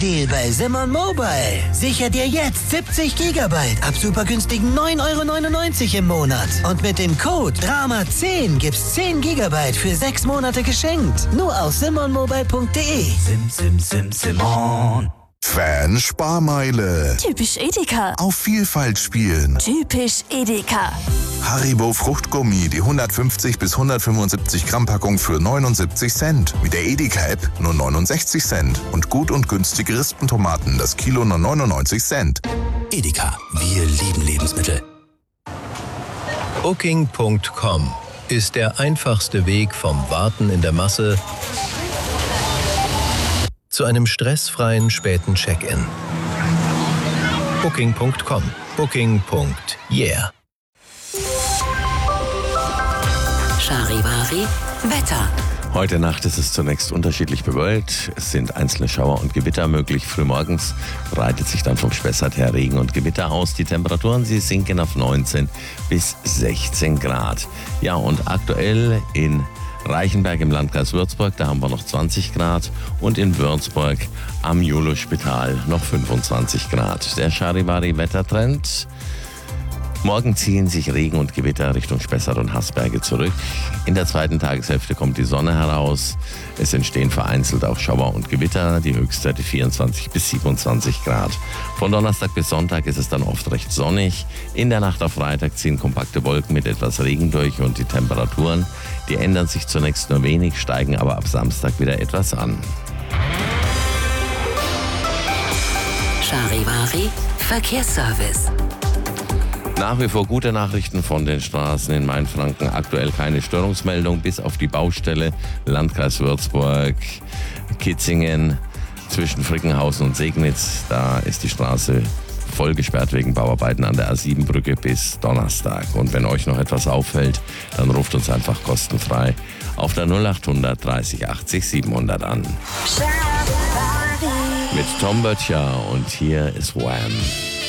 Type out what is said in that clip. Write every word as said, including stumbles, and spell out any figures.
Deal bei Simon Mobile. Sicher dir jetzt siebzig Gigabyte ab super günstigen neun Euro neunundneunzig im Monat. Und mit dem Code Drama zehn gibt's zehn Gigabyte für sechs Monate geschenkt. Nur auf simon mobile punkt de. Sim, sim, sim, Simon. Fan Sparmeile. Typisch Edeka. Auf Vielfalt spielen. Typisch Edeka. Haribo Fruchtgummi, die hundertfünfzig bis hundertfünfundsiebzig Gramm Packung für neunundsiebzig Cent. Mit der Edeka-App nur neunundsechzig Cent. Und gut und günstige Rispentomaten, das Kilo nur neunundneunzig Cent. Edeka, wir lieben Lebensmittel. Booking Punkt com ist der einfachste Weg vom Warten in der Masse zu einem stressfreien späten Check-in. Booking Punkt com. Booking. Yeah. Charivari Wetter. Heute Nacht ist es zunächst unterschiedlich bewölkt. Es sind einzelne Schauer und Gewitter möglich. Frühmorgens breitet sich dann vom Spessart her Regen und Gewitter aus. Die Temperaturen, sie sinken auf neunzehn bis sechzehn Grad. Ja, und aktuell in Reichenberg im Landkreis Würzburg, da haben wir noch zwanzig Grad und in Würzburg am Julo-Spital noch fünfundzwanzig Grad. Der Charivari-Wettertrend. Morgen ziehen sich Regen und Gewitter Richtung Spessart und Haßberge zurück. In der zweiten Tageshälfte kommt die Sonne heraus. Es entstehen vereinzelt auch Schauer und Gewitter. Die Höchstwerte vierundzwanzig bis siebenundzwanzig Grad. Von Donnerstag bis Sonntag ist es dann oft recht sonnig. In der Nacht auf Freitag ziehen kompakte Wolken mit etwas Regen durch und die Temperaturen, die ändern sich zunächst nur wenig, steigen aber ab Samstag wieder etwas an. Charivari Verkehrsservice. Nach wie vor gute Nachrichten von den Straßen in Mainfranken. Aktuell keine Störungsmeldung, bis auf die Baustelle Landkreis Würzburg, Kitzingen zwischen Frickenhausen und Segnitz. Da ist die Straße voll gesperrt wegen Bauarbeiten an der A sieben Brücke bis Donnerstag. Und wenn euch noch etwas auffällt, dann ruft uns einfach kostenfrei auf der null achthundert dreißig achtzig siebenhundert an. Mit Tom Böttcher und hier ist Wham!